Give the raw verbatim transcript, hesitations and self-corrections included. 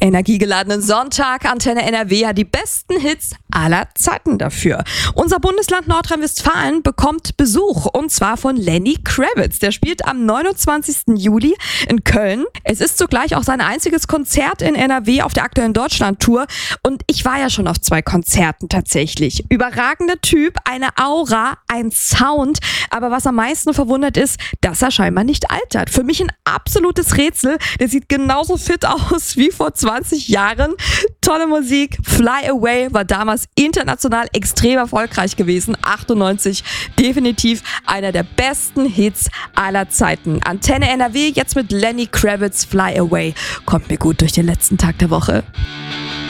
Energiegeladenen Sonntag. Antenne N R W hat die besten Hits aller Zeiten dafür. Unser Bundesland Nordrhein-Westfalen bekommt Besuch und zwar von Lenny Kravitz. Der spielt am neunundzwanzigsten Juli in Köln. Es ist zugleich auch sein einziges Konzert in N R W auf der aktuellen Deutschland-Tour und ich war ja schon auf zwei Konzerten tatsächlich. Überragender Typ, eine Aura, ein Sound, aber was am meisten verwundert ist, dass er scheinbar nicht altert. Für mich ein absolutes Rätsel. Der sieht genauso fit aus wie vor zwanzig Jahren. Tolle Musik. Fly Away war damals international extrem erfolgreich gewesen. achtundneunzig definitiv einer der besten Hits aller Zeiten. Antenne N R W jetzt mit Lenny Kravitz, Fly Away. Kommt mir gut durch den letzten Tag der Woche.